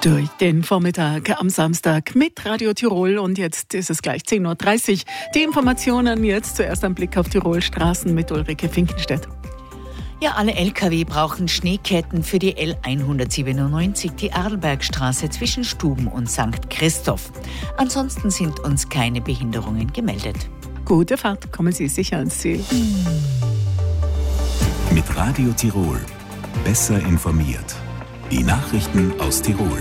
Durch den Vormittag am Samstag mit Radio Tirol und jetzt ist es gleich 10.30 Uhr. Die Informationen jetzt zuerst ein Blick auf Tirolstraßen mit Ulrike Finkenstedt. Ja, alle Lkw brauchen Schneeketten für die L197, die Arlbergstraße zwischen Stuben und St. Christoph. Ansonsten sind uns keine Behinderungen gemeldet. Gute Fahrt, kommen Sie sicher ans Ziel. Mit Radio Tirol. Besser informiert. Die Nachrichten aus Tirol.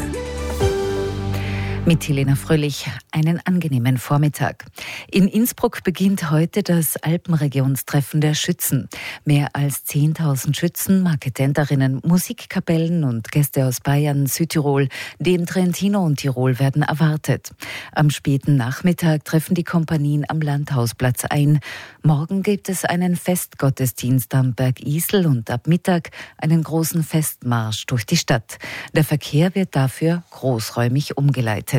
Mit Helena Fröhlich einen angenehmen Vormittag. In Innsbruck beginnt heute das Alpenregionstreffen der Schützen. Mehr als 10.000 Schützen, Marketenterinnen, Musikkapellen und Gäste aus Bayern, Südtirol, dem Trentino und Tirol werden erwartet. Am späten Nachmittag treffen die Kompanien am Landhausplatz ein. Morgen gibt es einen Festgottesdienst am Berg Isel und ab Mittag einen großen Festmarsch durch die Stadt. Der Verkehr wird dafür großräumig umgeleitet.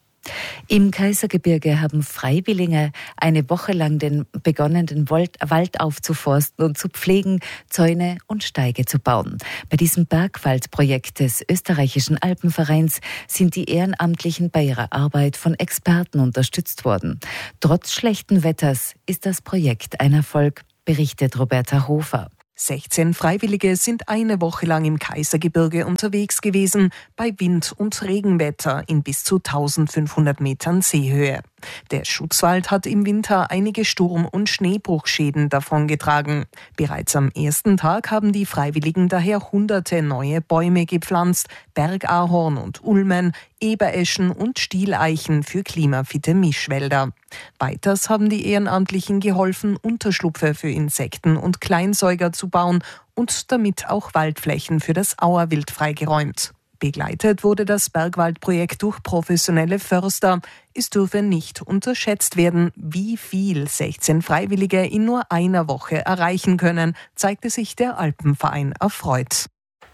Im Kaisergebirge haben Freiwillige eine Woche lang begonnen, den Wald aufzuforsten und zu pflegen, Zäune und Steige zu bauen. Bei diesem Bergwaldprojekt des österreichischen Alpenvereins sind die Ehrenamtlichen bei ihrer Arbeit von Experten unterstützt worden. Trotz schlechten Wetters ist das Projekt ein Erfolg, berichtet Roberta Hofer. 16 Freiwillige sind eine Woche lang im Kaisergebirge unterwegs gewesen, bei Wind- und Regenwetter in bis zu 1500 Metern Seehöhe. Der Schutzwald hat im Winter einige Sturm- und Schneebruchschäden davongetragen. Bereits am ersten Tag haben die Freiwilligen daher hunderte neue Bäume gepflanzt, Bergahorn und Ulmen, Ebereschen und Stieleichen für klimafitte Mischwälder. Weiters haben die Ehrenamtlichen geholfen, Unterschlupfe für Insekten und Kleinsäuger zu bauen und damit auch Waldflächen für das Auerwild freigeräumt. Begleitet wurde das Bergwaldprojekt durch professionelle Förster. Es dürfe nicht unterschätzt werden, wie viel 16 Freiwillige in nur einer Woche erreichen können, zeigte sich der Alpenverein erfreut.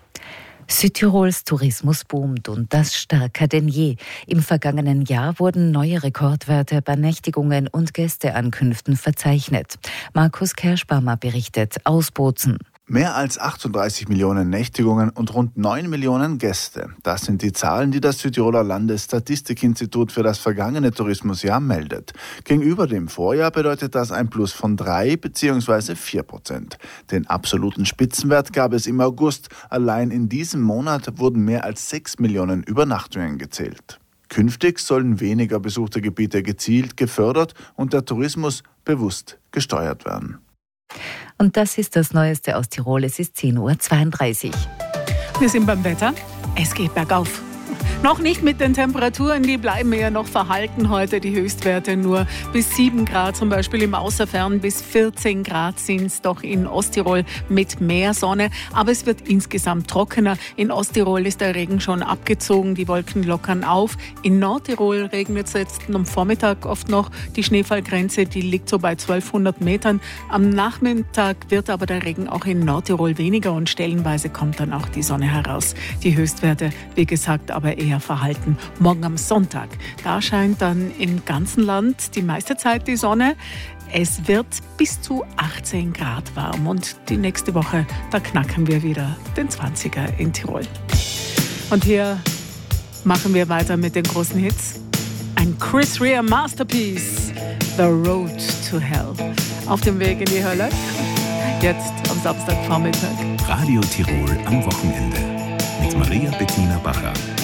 Südtirols Tourismus boomt und das stärker denn je. Im vergangenen Jahr wurden neue Rekordwerte bei Nächtigungen und Gästeankünften verzeichnet. Markus Kerschbaumer berichtet aus Bozen. Mehr als 38 Millionen Nächtigungen und rund 9 Millionen Gäste. Das sind die Zahlen, die das Südtiroler Landesstatistikinstitut für das vergangene Tourismusjahr meldet. Gegenüber dem Vorjahr bedeutet das ein Plus von 3 bzw. 4%. Den absoluten Spitzenwert gab es im August. Allein in diesem Monat wurden mehr als 6 Millionen Übernachtungen gezählt. Künftig sollen weniger besuchte Gebiete gezielt gefördert und der Tourismus bewusst gesteuert werden. Und das ist das Neueste aus Tirol. Es ist 10.32 Uhr. Wir sind beim Wetter. Es geht bergauf. Noch nicht mit den Temperaturen, die bleiben eher noch verhalten heute. Die Höchstwerte nur bis 7 Grad, zum Beispiel im Außerfern bis 14 Grad sind es doch in Osttirol mit mehr Sonne. Aber es wird insgesamt trockener. In Osttirol ist der Regen schon abgezogen, die Wolken lockern auf. In Nordtirol regnet es jetzt am Vormittag oft noch. Die Schneefallgrenze, die liegt so bei 1200 Metern. Am Nachmittag wird aber der Regen auch in Nordtirol weniger und stellenweise kommt dann auch die Sonne heraus. Die Höchstwerte, wie gesagt, aber eher verhalten. Morgen am Sonntag, da scheint dann im ganzen Land die meiste Zeit die Sonne. Es wird bis zu 18 Grad warm und die nächste Woche, da knacken wir wieder den 20er in Tirol. Und hier machen wir weiter mit den großen Hits. Ein Chris Rea Masterpiece, The Road to Hell. Auf dem Weg in die Hölle, jetzt am Samstagvormittag. Radio Tirol am Wochenende mit Maria Bettina Bacher.